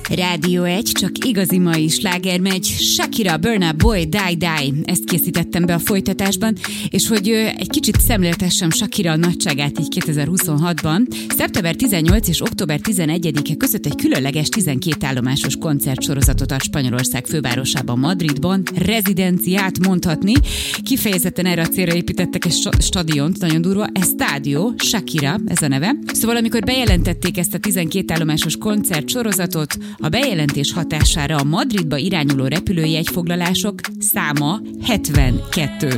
Rádió 1, csak igazi mai sláger megy. Shakira, Burna Boy, Die Die. Ezt készítettem be a folytatásban, és hogy egy kicsit szemléltessem Shakira nagyságát így 2026-ban. Szeptember 18 és október 11-e között egy különleges 12 állomásos koncertsorozatot ad Spanyolország fővárosában, Madridban. Rezidenciát mondhatni. Kifejezetten erre a célra építettek egy stadiont, nagyon durva. Estadio Shakira, ez a neve. Szóval amikor bejelentették ezt a 12 állomásos koncertsorozatot, a bejelentés hatására a Madridba irányuló repülőjegyfoglalások száma 72.